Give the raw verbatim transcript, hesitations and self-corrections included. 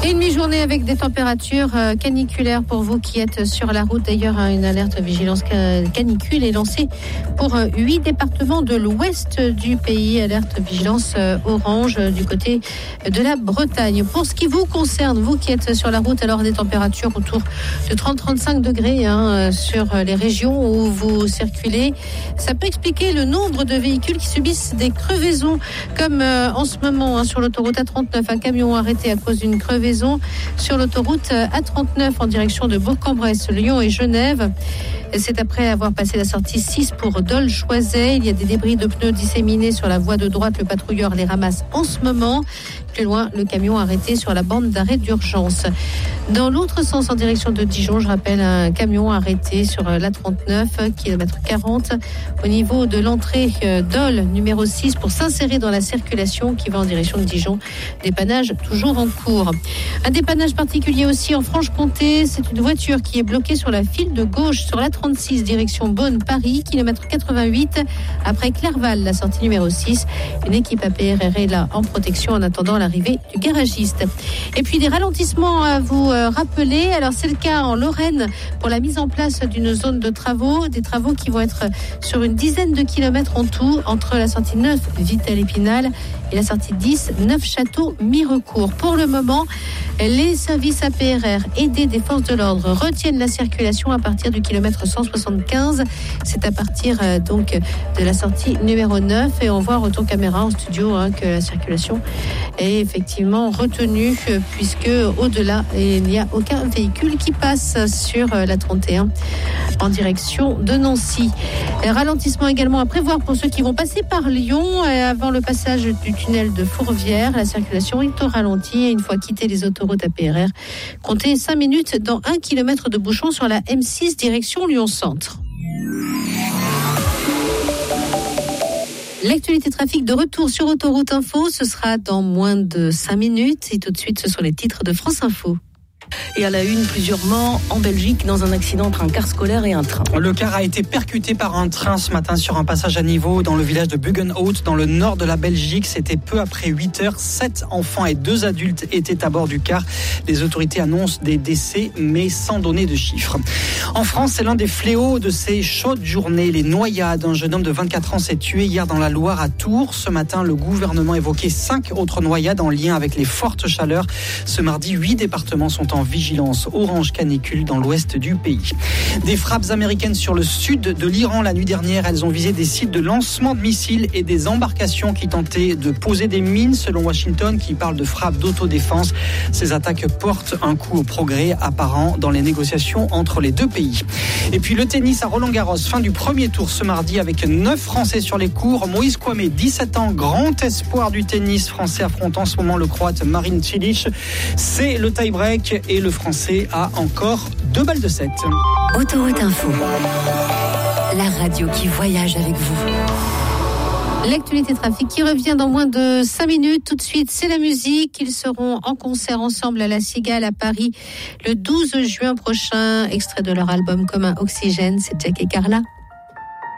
Et une mi-journée avec des températures caniculaires pour vous qui êtes sur la route. D'ailleurs, une alerte vigilance canicule est lancée pour huit départements de l'ouest du pays. Alerte vigilance orange du côté de la Bretagne. Pour ce qui vous concerne, vous qui êtes sur la route, alors des températures autour de trente à trente-cinq degrés hein, sur les régions où vous circulez. Ça peut expliquer le nombre de véhicules qui subissent des crevaisons, comme euh, en ce moment hein, sur l'autoroute A trente-neuf, un camion arrêté à cause d'une crevaison sur l'autoroute A trente-neuf en direction de Bourg-en-Bresse, Lyon et Genève. C'est après avoir passé la sortie six pour Dole-Choiset. Il y a des débris de pneus disséminés sur la voie de droite. Le patrouilleur les ramasse en ce moment. Plus loin, le camion arrêté sur la bande d'arrêt d'urgence. Dans l'autre sens, en direction de Dijon, je rappelle un camion arrêté sur l'A trente-neuf, kilomètre quarante, au niveau de l'entrée Dole, numéro six, pour s'insérer dans la circulation qui va en direction de Dijon. Dépannage toujours en cours. Un dépannage particulier aussi en Franche-Comté. C'est une voiture qui est bloquée sur la file de gauche sur l'A trente-six, direction Beaune-Paris, kilomètre quatre-vingt-huit, après Clerval, la sortie numéro six. Une équipe A P R R est là en protection en attendant l'arrivée du garagiste. Et puis des ralentissements à vous euh, rappeler. Alors c'est le cas en Lorraine pour la mise en place d'une zone de travaux, des travaux qui vont être sur une dizaine de kilomètres en tout entre la sortie neuf Vitel-Épinal et la sortie dix Neufchâteau-Mirecourt. Pour le moment, les services A P R R aidés des forces de l'ordre retiennent la circulation à partir du kilomètre cent soixante-quinze. C'est à partir euh, donc de la sortie numéro neuf et on voit retour caméra en studio hein, que la circulation est effectivement retenue euh, puisque au-delà il n'y a aucun véhicule qui passe sur euh, la trente et un en direction de Nancy. Et ralentissement également à prévoir pour ceux qui vont passer par Lyon et avant le passage du tunnel de Fourvière. La circulation est au ralenti et une fois quitté les autoroutes A P R R, comptez cinq minutes dans un kilomètre de bouchon sur la M six direction Lyon-Centre. L'actualité trafic de retour sur Autoroute Info, ce sera dans moins de cinq minutes. Et tout de suite, ce sont les titres de France Info. Et à la une, plusieurs morts en Belgique dans un accident entre un car scolaire et un train. Le car a été percuté par un train ce matin sur un passage à niveau dans le village de Buggenhout, dans le nord de la Belgique. C'était peu après huit heures. Sept enfants et deux adultes étaient à bord du car. Les autorités annoncent des décès, mais sans donner de chiffres. En France, c'est l'un des fléaux de ces chaudes journées. Les noyades. Un jeune homme de vingt-quatre ans s'est tué hier dans la Loire à Tours. Ce matin, le gouvernement évoquait cinq autres noyades en lien avec les fortes chaleurs. Ce mardi, huit départements sont en vigilance orange canicule dans l'ouest du pays. Des frappes américaines sur le sud de l'Iran la nuit dernière. Elles ont visé des sites de lancement de missiles et des embarcations qui tentaient de poser des mines, selon Washington, qui parle de frappes d'autodéfense. Ces attaques portent un coup au progrès apparent dans les négociations entre les deux pays. Et puis le tennis à Roland-Garros, fin du premier tour ce mardi avec neuf Français sur les cours. Moïse Kouamé, dix-sept ans, grand espoir du tennis français, affronte en ce moment le Croate Marin Cilic. C'est le tie-break et le Français a encore deux balles de sept. Autoroute Info, la radio qui voyage avec vous. L'actualité trafic qui revient dans moins de cinq minutes. Tout de suite, c'est la musique. Ils seront en concert ensemble à la Cigale à Paris le douze juin prochain. Extrait de leur album commun Oxygène, c'est Jack et Carla.